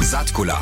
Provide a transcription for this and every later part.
Zatkula.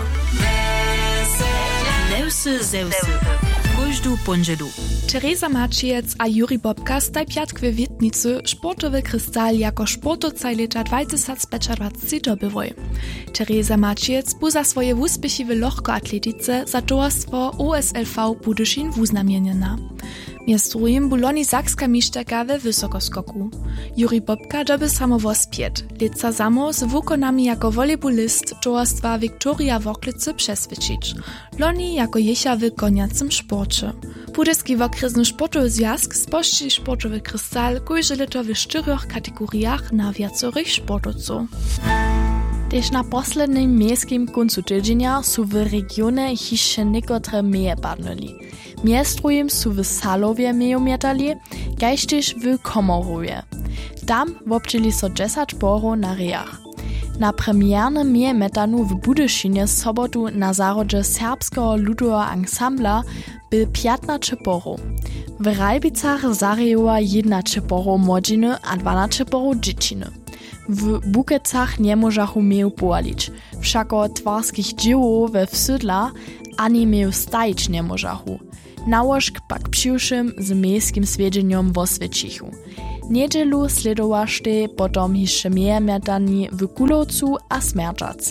Neusy zeusy. Kóždu ponžedu. Teresa Mačiec a Juri Bobka staj piatkve Witnicy sportowy krystal jako sportocaj leta 2025 dobywoj. Teresa Mačiec bu za swoje wuspěchy w lohkoatletice za towarstwo OSLV Budyšin wuznamienjena. Miestrujem buloni sakska mišterka we wysokoskoku. Juri Bobka doby samo wospiet. Leca samo z wukonami jako volejbolist towarstwa Viktoria Woklice przesvědčić. Loni jako jecha w koniacym sporcie. Budyski wokresny sportowy związk spości sportowy krystal kojże leto w 4 kategoriach na wiacorych sportowców. Tež na poslednym miejskim końcu tydzienia są w regionie jeszcze niekotre meje padnuli. Miestrujem są w Salowie mejo mietali, kaž tež w Komorowie. Tam wobczyli so 10 porów na rejach. Na premiernym meje metanu w Budyšinie z sobotu na zarodzie serbskiego ludowego ansambla by 15 porów. W Rajbicach zarejowa 11 porów młodziny a 12 porów dzieciny. W Bukecach nie możachu meju powalić, wszako twarskich dziełów we wsydla ani meju stajić nie możachu. Nałożk pak przyuszym z miejskim swiedzeniem wosvědčichu. Niedzielu sledowašte potom jeszcze meje mietani w Kulowcu a Smerdżacy.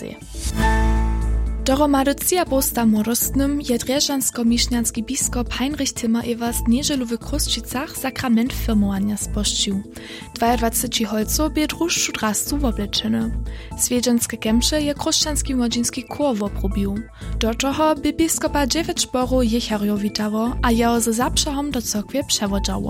Dohromady posta młodostnym je drjeżansko-mišňanski biskop Heinrich Timmer-Evers niedzielu w Kruščicach sakrament firmowania spościł. 22 holców bie druższu drastu woblečeny. Swiedzenske kemše je kruščanski młodzinski kór woprobił. Do toho by biskopa 9 šporów jecharjo witało, a jeho ze zaprzahom do cokwie przewodzało.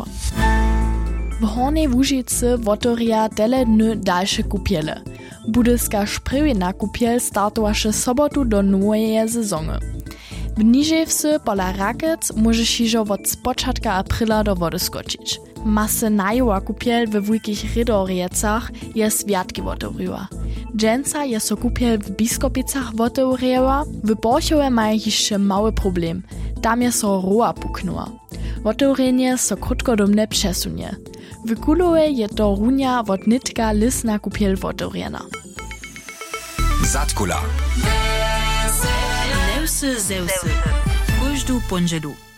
W Hornej Łužicy wotoria tele dny dalsze kupiele. Budyska szprywina kupiel startowaše sobotu do nowej sezony. W Niževsy pola Rakec może šižo od spočatka aprila do wody skočić. Masy najowa kupiel we wujkich Rydoriecach je swiatki wotoriła. Dżęca je so kupiel w Biskopicach wotoriła, w Borchowie mają jeszcze mały problem. Tam je so roa puknęła. Wotorenie so krótkodomne przesunie. W Kulowe je to runia od nitka lisna kupiel wotoriena. Zatkula. Neusy zeusy. Kóždu ponžedu.